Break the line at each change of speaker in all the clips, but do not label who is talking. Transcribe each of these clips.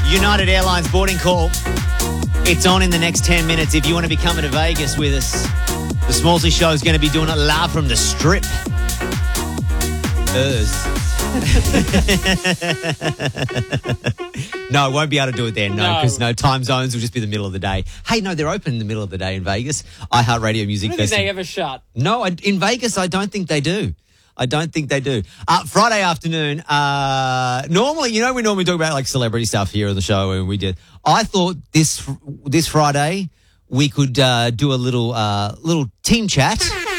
United Airlines boarding call. It's on in the next 10 minutes. If you want to be coming to Vegas with us, the Smallsy Show is going to be doing it live from the Strip. No, I won't be able to do it there. No, because time zones will just be the middle of the day. Hey, no, they're open in the middle of the day in Vegas. iHeartRadio Music
I don't
Festival.
think they ever shut.
No, in Vegas, I don't think they do. Friday afternoon, normally, we normally talk about like celebrity stuff here on the show, and we did. I thought this Friday we could do a little team chat.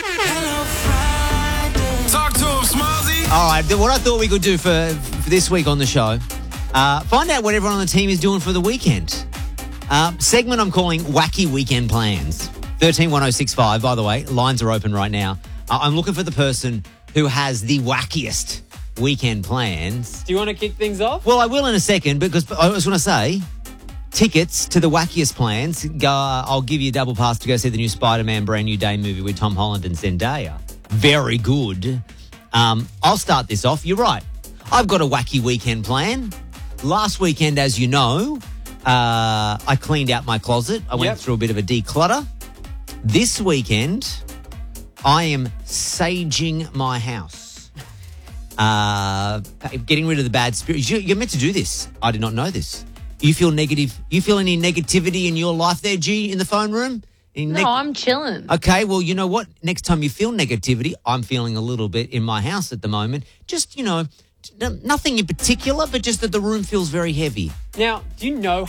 Talk to him, Smallsy.
All right, what I thought we could do for this week on the show, find out what everyone on the team is doing for the weekend. Segment I'm calling Wacky Weekend Plans. 131065, by the way, lines are open right now. I'm looking for the person who has the wackiest weekend plans.
Do you want to kick things off?
Well, I will in a second, because I just want to say, tickets to the wackiest plans. I'll give you a double pass to go see the new Spider-Man brand new day movie with Tom Holland and Zendaya. Very good. I'll start this off. You're right. I've got a wacky weekend plan. Last weekend, as you know, I cleaned out my closet. I went through a bit of a declutter. This weekend, I am saging my house. Getting rid of the bad spirits. You're meant to do this. I did not know this. You feel negative? You feel any negativity in your life there, G, in the phone room?
No, I'm chilling.
Okay, well, you know what? Next time you feel negativity, I'm feeling a little bit in my house at the moment. Just, nothing in particular, but just that the room feels very heavy.
Now, do you know